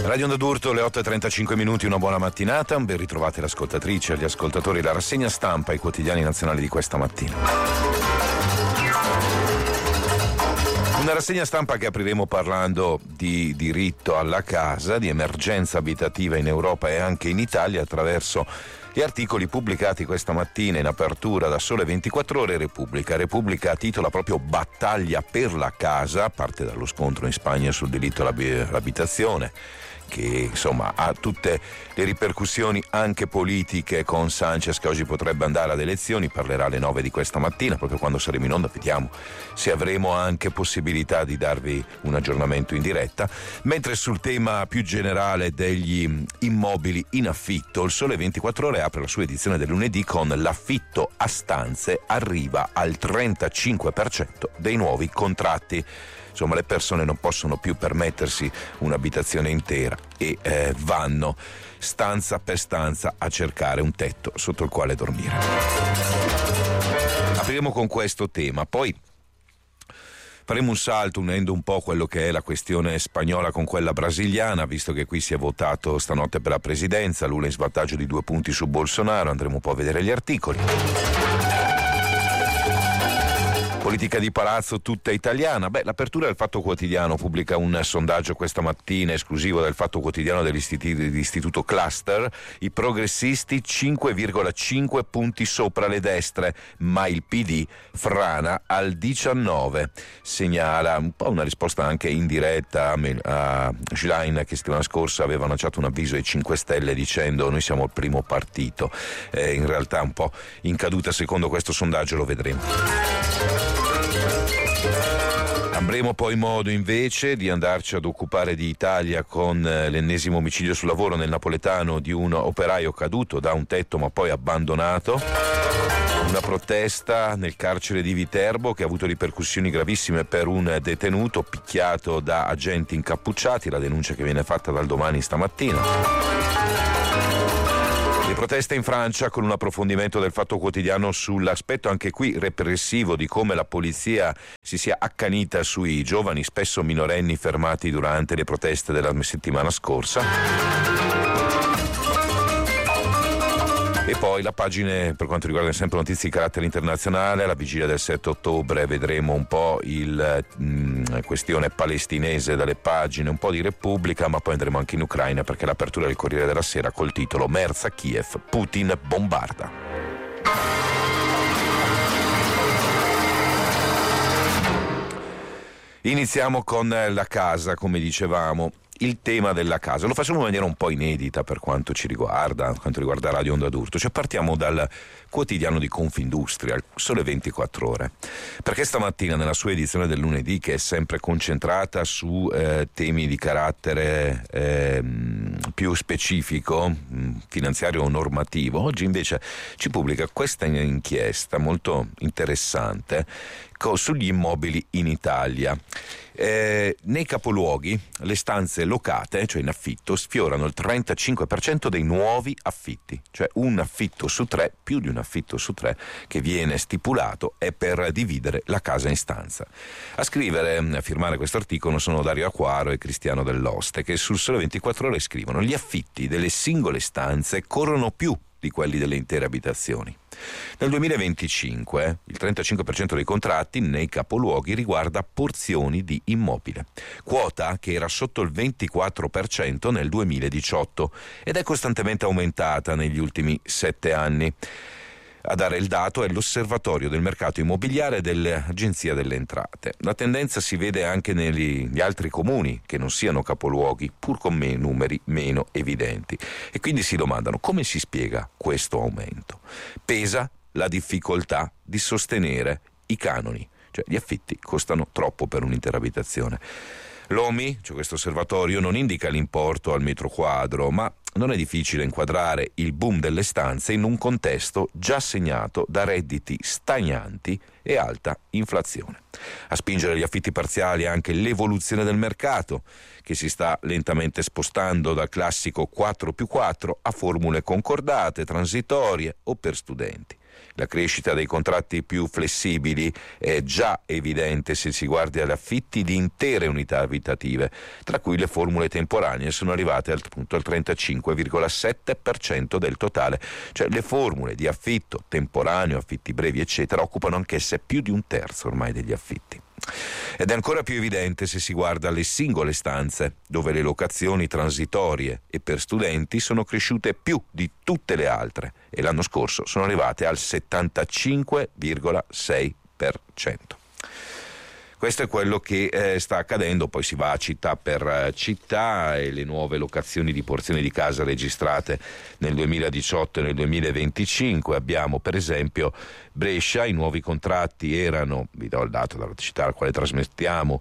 Radio Onda d'Urto, le 8:35, una buona mattinata, ben ritrovate l'ascoltatrice e gli ascoltatori, la rassegna stampa ai quotidiani nazionali di questa mattina. Una rassegna stampa che apriremo parlando di diritto alla casa, di emergenza abitativa in Europa e anche in Italia attraverso gli articoli pubblicati questa mattina in apertura da Sole 24 Ore. Repubblica titola proprio Battaglia per la casa, parte dallo scontro in Spagna sul diritto all'abitazione, che insomma ha tutte le ripercussioni anche politiche, con Sanchez che oggi potrebbe andare ad elezioni, parlerà alle 9 di questa mattina, proprio quando saremo in onda, vediamo se avremo anche possibilità di darvi un aggiornamento in diretta. Mentre sul tema più generale degli immobili in affitto, il Sole 24 Ore apre la sua edizione del lunedì con l'affitto a stanze arriva al 35% dei nuovi contratti. Insomma, le persone non possono più permettersi un'abitazione intera e vanno stanza per stanza a cercare un tetto sotto il quale dormire. Apriremo con questo tema, poi faremo un salto unendo un po' quello che è la questione spagnola con quella brasiliana, visto che qui si è votato stanotte per la presidenza, Lula in svantaggio di 2 punti su Bolsonaro, andremo un po' a vedere gli articoli. Politica di palazzo tutta italiana. L'apertura del Fatto Quotidiano pubblica un sondaggio questa mattina esclusivo del Fatto Quotidiano dell'Istituto Cluster. I progressisti 5,5 punti sopra le destre, ma il PD frana al 19. Segnala un po' una risposta anche indiretta a Schlein, che settimana scorsa aveva lanciato un avviso ai 5 Stelle dicendo noi siamo il primo partito. In realtà un po' in caduta secondo questo sondaggio, lo vedremo. Avremo poi modo invece di andarci ad occupare di Italia con l'ennesimo omicidio sul lavoro nel napoletano di un operaio caduto da un tetto ma poi abbandonato. Una protesta nel carcere di Viterbo che ha avuto ripercussioni gravissime per un detenuto picchiato da agenti incappucciati, la denuncia che viene fatta dal Domani stamattina. Le proteste in Francia, con un approfondimento del Fatto Quotidiano sull'aspetto anche qui repressivo di come la polizia si sia accanita sui giovani, spesso minorenni, fermati durante le proteste della settimana scorsa. E poi la pagina per quanto riguarda sempre notizie di carattere internazionale. Alla vigilia del 7 ottobre vedremo un po' il questione palestinese dalle pagine, un po' di Repubblica, ma poi andremo anche in Ucraina perché l'apertura del Corriere della Sera col titolo Merz a Kiev, Putin bombarda. Iniziamo con la casa, come dicevamo. Il tema della casa lo facciamo in maniera un po' inedita per quanto ci riguarda, per quanto riguarda Radio Onda d'Urto. Cioè partiamo dal quotidiano di Confindustria, il Sole 24 Ore, perché stamattina nella sua edizione del lunedì, che è sempre concentrata su temi di carattere più specifico, finanziario o normativo, oggi invece ci pubblica questa inchiesta molto interessante sugli immobili in Italia. Nei capoluoghi le stanze locate, cioè in affitto, sfiorano il 35% dei nuovi affitti, cioè un affitto su 3, più di un affitto su 3 che viene stipulato è per dividere la casa in stanza. A firmare questo articolo sono Dario Acquaro e Cristiano Dell'Oste, che sul Sole 24 Ore scrivono: gli affitti delle singole stanze corrono più di quelli delle intere abitazioni. Nel 2025 il 35% dei contratti nei capoluoghi riguarda porzioni di immobile, quota che era sotto il 24% nel 2018 ed è costantemente aumentata negli ultimi 7 anni. A dare il dato è l'Osservatorio del mercato immobiliare dell'Agenzia delle Entrate. La tendenza si vede anche negli altri comuni che non siano capoluoghi, pur con numeri meno evidenti. E quindi si domandano come si spiega questo aumento. Pesa la difficoltà di sostenere i canoni, cioè gli affitti costano troppo per un'intera abitazione. L'OMI, cioè questo osservatorio, non indica l'importo al metro quadro, ma non è difficile inquadrare il boom delle stanze in un contesto già segnato da redditi stagnanti e alta inflazione. A spingere gli affitti parziali è anche l'evoluzione del mercato, che si sta lentamente spostando dal classico 4+4 a formule concordate, transitorie o per studenti. La crescita dei contratti più flessibili è già evidente se si guarda agli affitti di intere unità abitative, tra cui le formule temporanee sono arrivate appunto al 35,7% del totale, cioè le formule di affitto temporaneo, affitti brevi eccetera occupano anch'esse più di un terzo ormai degli affitti. Ed è ancora più evidente se si guarda alle singole stanze, dove le locazioni transitorie e per studenti sono cresciute più di tutte le altre e l'anno scorso sono arrivate al 75,6%. Questo è quello che sta accadendo, poi si va città per città e le nuove locazioni di porzioni di casa registrate nel 2018 e nel 2025. Abbiamo per esempio Brescia, i nuovi contratti erano, vi do il dato dalla città al quale trasmettiamo,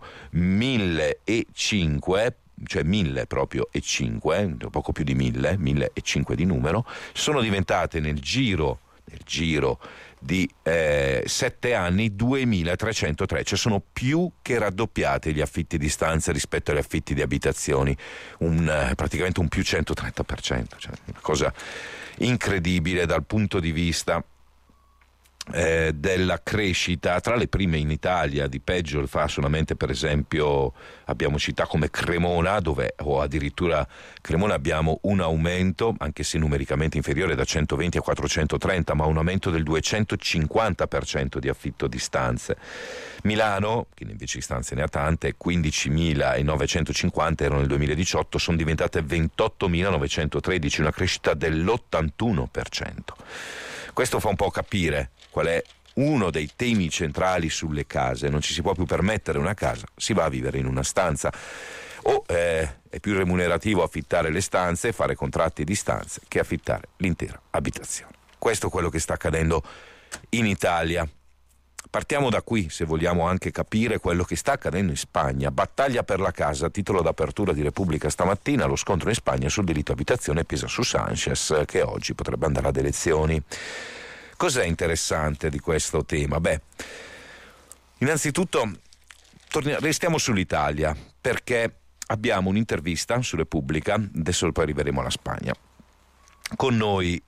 1.005, cioè 1.000 proprio e 5, poco più di 1.005 di numero, sono diventate nel giro di 7 anni 2.303, cioè sono più che raddoppiati gli affitti di stanze rispetto agli affitti di abitazioni, praticamente un più 130%, cioè una cosa incredibile dal punto di vista della crescita. Tra le prime in Italia, di peggio fa solamente per esempio abbiamo città come Cremona, dove addirittura Cremona abbiamo un aumento, anche se numericamente inferiore, da 120 a 430, ma un aumento del 250% di affitto di stanze. Milano, che invece di stanze ne ha tante, 15.950 erano nel 2018, sono diventate 28.913, una crescita dell'81%. Questo fa un po' capire qual è uno dei temi centrali sulle case. Non ci si può più permettere una casa, si va a vivere in una stanza. O è più remunerativo affittare le stanze e fare contratti di stanze che affittare l'intera abitazione. Questo è quello che sta accadendo in Italia. Partiamo da qui, se vogliamo anche capire quello che sta accadendo in Spagna. Battaglia per la casa, titolo d'apertura di Repubblica stamattina. Lo scontro in Spagna sul diritto abitazione pesa su Sánchez, che oggi potrebbe andare ad elezioni. Cos'è interessante di questo tema? Beh, innanzitutto restiamo sull'Italia, perché abbiamo un'intervista su Repubblica, adesso poi arriveremo alla Spagna. Con noi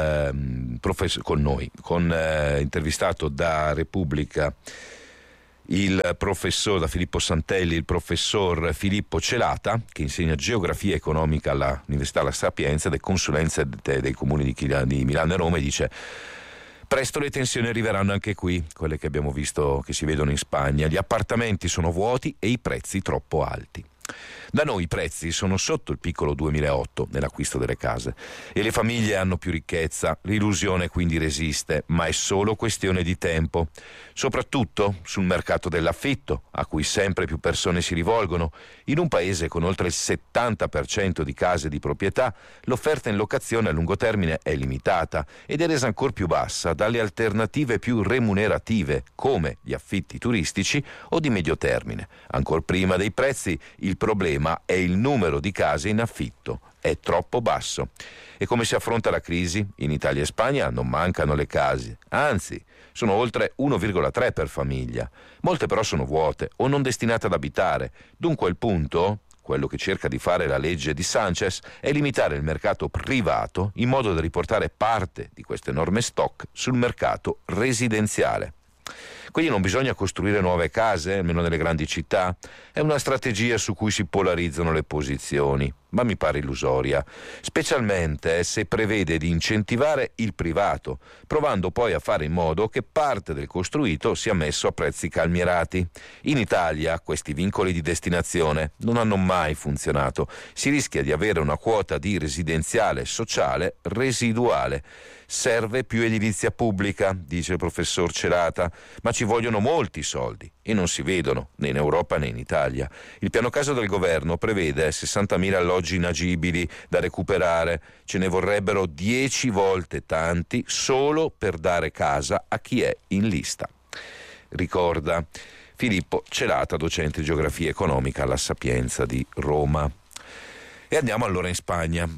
intervistato da Repubblica il professor, da Filippo Santelli, il professor Filippo Celata, che insegna geografia economica all'Università La Sapienza ed è consulenza dei comuni di Milano e Roma, e dice: presto le tensioni arriveranno anche qui, quelle che abbiamo visto che si vedono in Spagna. Gli appartamenti sono vuoti e i prezzi troppo alti. Da noi i prezzi sono sotto il piccolo 2008 nell'acquisto delle case e le famiglie hanno più ricchezza, l'illusione quindi resiste, ma è solo questione di tempo, soprattutto sul mercato dell'affitto, a cui sempre più persone si rivolgono. In un paese con oltre il 70% di case di proprietà, l'offerta in locazione a lungo termine è limitata ed è resa ancora più bassa dalle alternative più remunerative, come gli affitti turistici o di medio termine. Ancor prima dei prezzi, il problema è il numero di case in affitto, è troppo basso. E come si affronta la crisi? In Italia e Spagna non mancano le case, anzi, sono oltre 1,3 per famiglia. Molte però sono vuote o non destinate ad abitare. Dunque il punto, quello che cerca di fare la legge di Sánchez, è limitare il mercato privato in modo da riportare parte di questo enorme stock sul mercato residenziale. Quindi non bisogna costruire nuove case, almeno nelle grandi città. È una strategia su cui si polarizzano le posizioni, ma mi pare illusoria, specialmente se prevede di incentivare il privato, provando poi a fare in modo che parte del costruito sia messo a prezzi calmierati. In Italia questi vincoli di destinazione non hanno mai funzionato. Si rischia di avere una quota di residenziale sociale residuale. Serve più edilizia pubblica, dice il professor Celata, ma ci vogliono molti soldi e non si vedono né in Europa né in Italia. Il piano casa del governo prevede 60.000 alloggi inagibili da recuperare, ce ne vorrebbero 10 volte tanti solo per dare casa a chi è in lista. Ricorda Filippo Celata, docente di geografia economica alla Sapienza di Roma. E andiamo allora in Spagna.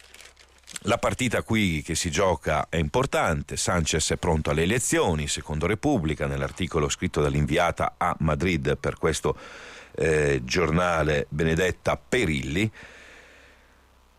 La partita qui che si gioca è importante. Sánchez è pronto alle elezioni, secondo Repubblica, nell'articolo scritto dall'inviata a Madrid per questo giornale Benedetta Perilli.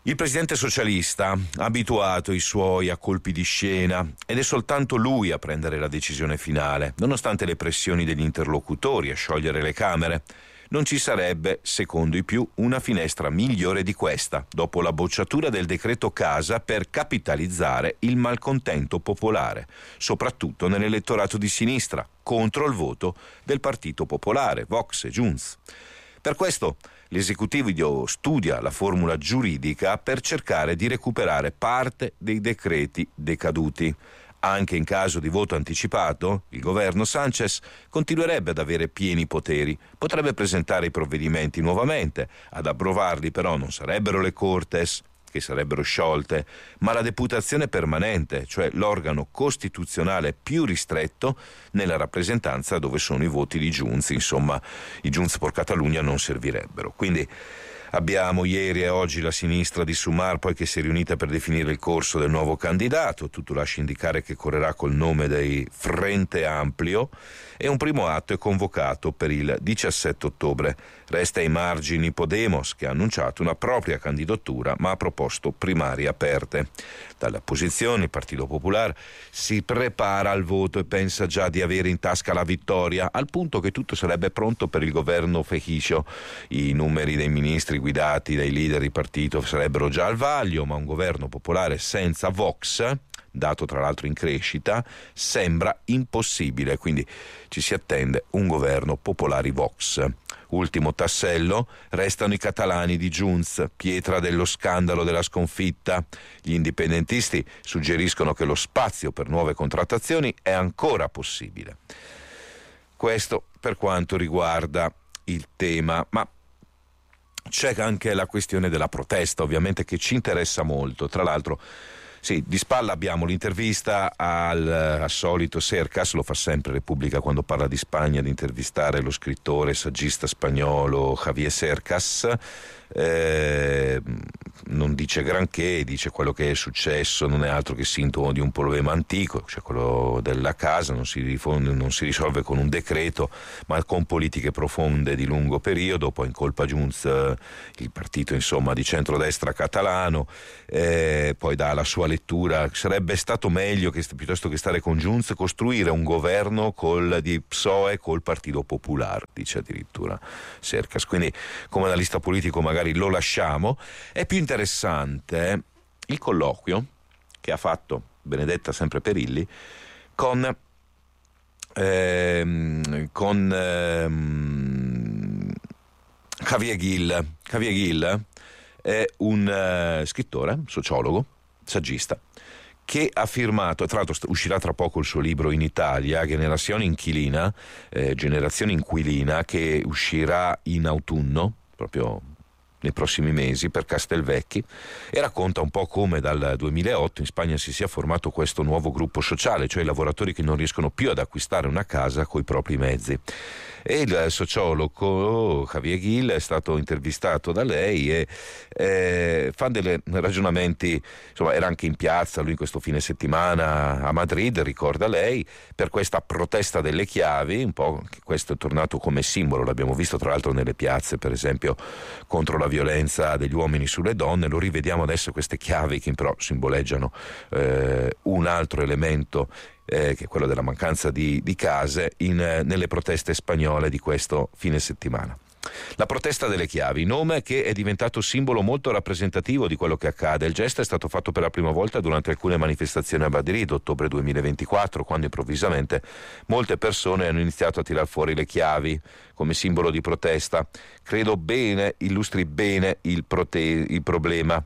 Il presidente socialista ha abituato i suoi a colpi di scena ed è soltanto lui a prendere la decisione finale, nonostante le pressioni degli interlocutori a sciogliere le Camere. Non ci sarebbe, secondo i più, una finestra migliore di questa, dopo la bocciatura del decreto casa per capitalizzare il malcontento popolare, soprattutto nell'elettorato di sinistra, contro il voto del Partito Popolare, Vox e Junts. Per questo l'esecutivo studia la formula giuridica per cercare di recuperare parte dei decreti decaduti. Anche in caso di voto anticipato, il governo Sánchez continuerebbe ad avere pieni poteri, potrebbe presentare i provvedimenti nuovamente, ad approvarli però non sarebbero le Cortes, che sarebbero sciolte, ma la deputazione permanente, cioè l'organo costituzionale più ristretto nella rappresentanza dove sono i voti di Junts. Insomma, i Junts per Catalunya non servirebbero. Quindi abbiamo ieri e oggi la sinistra di Sumar poi che si è riunita per definire il corso del nuovo candidato, tutto lascia indicare che correrà col nome dei Frente Amplio e un primo atto è convocato per il 17 ottobre. Resta ai margini Podemos, che ha annunciato una propria candidatura ma ha proposto primarie aperte. Dalla opposizione il Partito Popolare si prepara al voto e pensa già di avere in tasca la vittoria, al punto che tutto sarebbe pronto per il governo Feijó. I numeri dei ministri guidati dai leader di partito sarebbero già al vaglio, ma un governo popolare senza Vox, dato tra l'altro in crescita, sembra impossibile, quindi ci si attende un governo popolari Vox. Ultimo tassello, restano i catalani di Junts, pietra dello scandalo della sconfitta. Gli indipendentisti suggeriscono che lo spazio per nuove contrattazioni è ancora possibile. Questo per quanto riguarda il tema, ma c'è anche la questione della protesta, ovviamente, che ci interessa molto. Tra l'altro, sì, di spalla abbiamo l'intervista al solito Cercas, lo fa sempre Repubblica quando parla di Spagna, di intervistare lo scrittore e saggista spagnolo Javier Cercas. Non dice granché, dice quello che è successo non è altro che sintomo di un problema antico, cioè quello della casa non si risolve con un decreto ma con politiche profonde di lungo periodo. Poi in colpa Junts, il partito insomma di centrodestra catalano, poi dà la sua lettura: sarebbe stato meglio che piuttosto che stare con Junts costruire un governo di PSOE col Partito Popolare, dice addirittura Cercas. Quindi come analista politico magari lo lasciamo. È più interessante il colloquio che ha fatto Benedetta sempre Perilli con Javier Gil. Javier Gil è un scrittore, sociologo, saggista, che ha firmato, tra l'altro uscirà tra poco il suo libro in Italia, Generazione Inquilina, Generazione Inquilina, che uscirà in autunno, proprio nei prossimi mesi, per Castelvecchi, e racconta un po' come dal 2008 in Spagna si sia formato questo nuovo gruppo sociale, cioè i lavoratori che non riescono più ad acquistare una casa coi propri mezzi. E il sociologo Javier Gil è stato intervistato da lei e fa dei ragionamenti, insomma era anche in piazza lui questo fine settimana a Madrid, ricorda lei, per questa protesta delle chiavi, un po' che questo è tornato come simbolo, l'abbiamo visto tra l'altro nelle piazze, per esempio contro la violenza degli uomini sulle donne, lo rivediamo adesso queste chiavi che però simboleggiano un altro elemento, che è quello della mancanza di case nelle proteste spagnole di questo fine settimana. La protesta delle chiavi, nome che è diventato simbolo molto rappresentativo di quello che accade. Il gesto è stato fatto per la prima volta durante alcune manifestazioni a Madrid, ottobre 2024, quando improvvisamente molte persone hanno iniziato a tirar fuori le chiavi come simbolo di protesta. Credo bene, illustri bene il problema.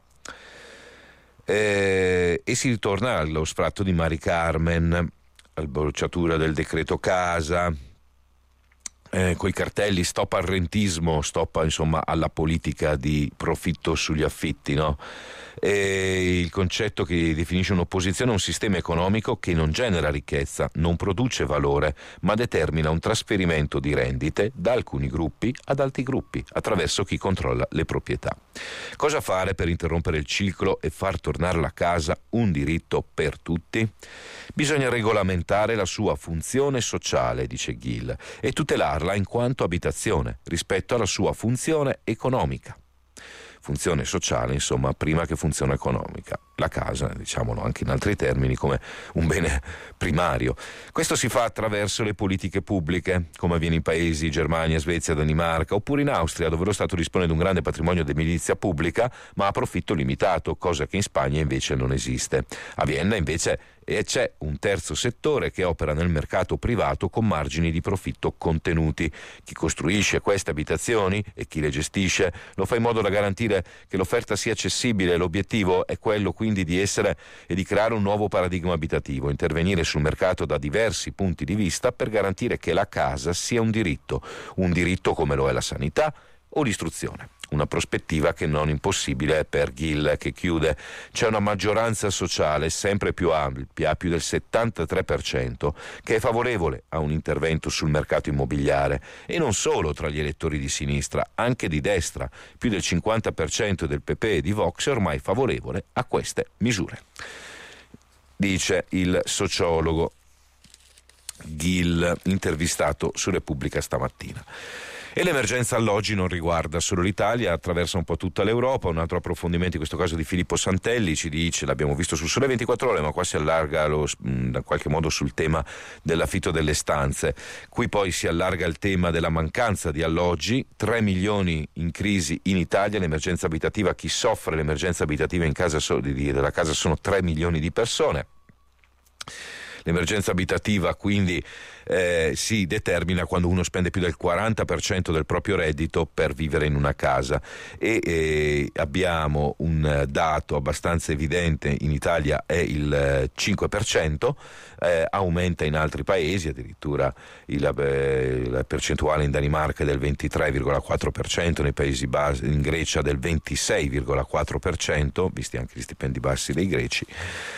E si ritorna allo sfratto di Mari Carmen, alla bocciatura del decreto casa, coi cartelli stop al rentismo, stop insomma alla politica di profitto sugli affitti, no? E il concetto che definisce un'opposizione è un sistema economico che non genera ricchezza, non produce valore, ma determina un trasferimento di rendite da alcuni gruppi ad altri gruppi attraverso chi controlla le proprietà. Cosa fare per interrompere il ciclo e far tornare la casa un diritto per tutti? Bisogna regolamentare la sua funzione sociale, dice Gil, e tutelarla in quanto abitazione rispetto alla sua funzione economica. funzione sociale, insomma, prima che funzione economica. La casa, diciamolo anche in altri termini, come un bene primario. Questo si fa attraverso le politiche pubbliche, come avviene in paesi Germania, Svezia, Danimarca, oppure in Austria, dove lo Stato dispone di un grande patrimonio di edilizia pubblica, ma a profitto limitato, cosa che in Spagna invece non esiste. A Vienna invece c'è un terzo settore che opera nel mercato privato con margini di profitto contenuti. Chi costruisce queste abitazioni e chi le gestisce lo fa in modo da garantire che l'offerta sia accessibile. L'obiettivo è quello quindi di essere e di creare un nuovo paradigma abitativo, intervenire sul mercato da diversi punti di vista per garantire che la casa sia un diritto come lo è la sanità o l'istruzione. Una prospettiva che non impossibile per Gill, che chiude: c'è una maggioranza sociale sempre più ampia, più del 73%, che è favorevole a un intervento sul mercato immobiliare, e non solo tra gli elettori di sinistra, anche di destra. Più del 50% del PP e di Vox è ormai favorevole a queste misure, dice il sociologo Gill, intervistato su Repubblica stamattina. E l'emergenza alloggi non riguarda solo l'Italia, attraversa un po' tutta l'Europa. Un altro approfondimento, in questo caso di Filippo Santelli, ci dice, l'abbiamo visto sul Sole 24 Ore, ma qua si allarga da qualche modo sul tema dell'affitto delle stanze. Qui poi si allarga il tema della mancanza di alloggi. 3 milioni in crisi in Italia, l'emergenza abitativa, chi soffre l'emergenza abitativa in casa della casa sono 3 milioni di persone. L'emergenza abitativa quindi si determina quando uno spende più del 40% del proprio reddito per vivere in una casa, e abbiamo un dato abbastanza evidente: in Italia è il 5%, aumenta in altri paesi, addirittura la percentuale in Danimarca è del 23,4%, nei Paesi Bassi, in Grecia del 26,4%, visti anche gli stipendi bassi dei greci.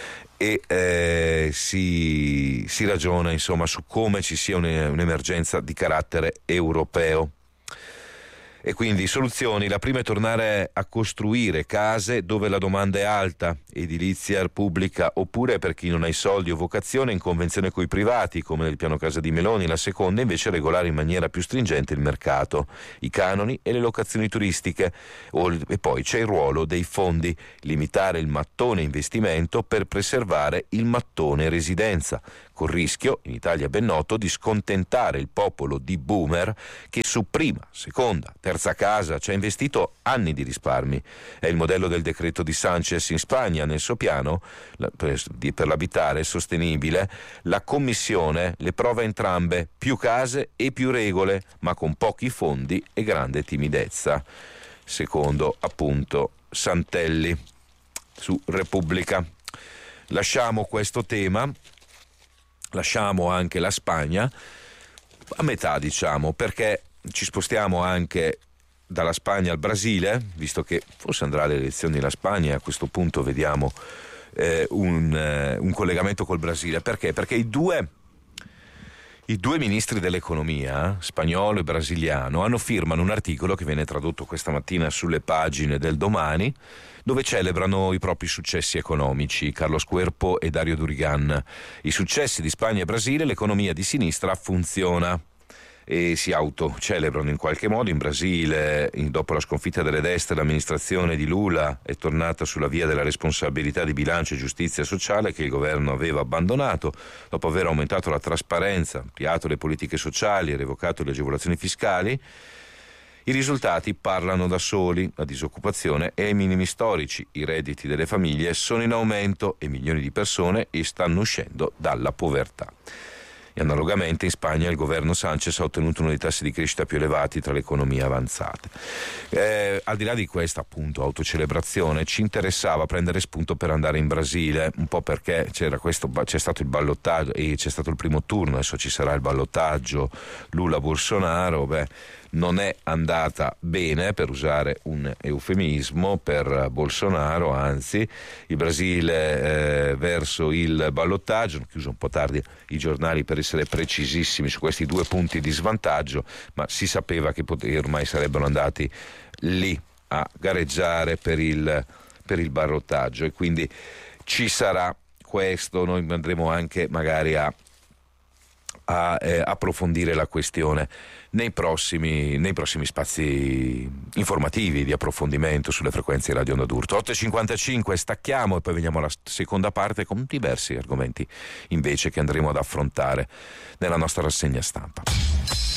E si ragiona insomma su come ci sia un'emergenza di carattere europeo. E quindi soluzioni: la prima è tornare a costruire case dove la domanda è alta, edilizia pubblica, oppure per chi non ha i soldi o vocazione in convenzione coi privati, come nel piano casa di Meloni. La seconda invece è regolare in maniera più stringente il mercato, i canoni e le locazioni turistiche. E poi c'è il ruolo dei fondi: limitare il mattone investimento per preservare il mattone residenza, col rischio, in Italia ben noto, di scontentare il popolo di boomer che su prima, seconda, terza casa ci ha investito anni di risparmi. È il modello del decreto di Sanchez in Spagna. Nel suo piano per l'abitare sostenibile, la Commissione le prova entrambe: più case e più regole, ma con pochi fondi e grande timidezza, secondo appunto Santelli su Repubblica. Lasciamo questo tema, lasciamo anche la Spagna a metà, diciamo, perché ci spostiamo anche dalla Spagna al Brasile, visto che forse andrà alle elezioni la Spagna, e a questo punto vediamo un collegamento col Brasile. Perché? Perché i due ministri dell'economia, spagnolo e brasiliano, firmano un articolo che viene tradotto questa mattina sulle pagine del Domani, dove celebrano i propri successi economici, Carlos Cuerpo e Dario Durigan. I successi di Spagna e Brasile: l'economia di sinistra funziona. E si autocelebrano in qualche modo. In Brasile, dopo la sconfitta delle destre, l'amministrazione di Lula è tornata sulla via della responsabilità di bilancio e giustizia sociale, che il governo aveva abbandonato, dopo aver aumentato la trasparenza, ampliato le politiche sociali e revocato le agevolazioni fiscali. I risultati parlano da soli: la disoccupazione è ai minimi storici, i redditi delle famiglie sono in aumento e milioni di persone stanno uscendo dalla povertà. E analogamente in Spagna il governo Sanchez ha ottenuto uno dei tassi di crescita più elevati tra le economie avanzate. Al di là di questa appunto autocelebrazione, ci interessava prendere spunto per andare in Brasile, un po' perché c'è stato il ballottaggio e c'è stato il primo turno, adesso ci sarà il ballottaggio Lula-Bolsonaro. Non è andata bene, per usare un eufemismo, per Bolsonaro, anzi il Brasile verso il ballottaggio. Hanno chiuso un po' tardi i giornali per essere precisissimi su questi 2 punti di svantaggio, ma si sapeva che ormai sarebbero andati lì a gareggiare per il ballottaggio, e quindi ci sarà questo. Noi andremo anche magari a a approfondire la questione nei prossimi spazi informativi di approfondimento sulle frequenze di Radio Onda d'Urto. 8.55, stacchiamo e poi veniamo alla seconda parte con diversi argomenti invece che andremo ad affrontare nella nostra rassegna stampa.